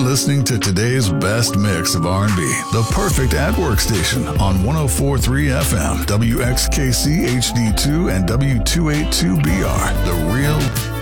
listening to today's best mix of R&B, the perfect at-work station on 104.3 FM, WXKC HD2 and W282BR, the real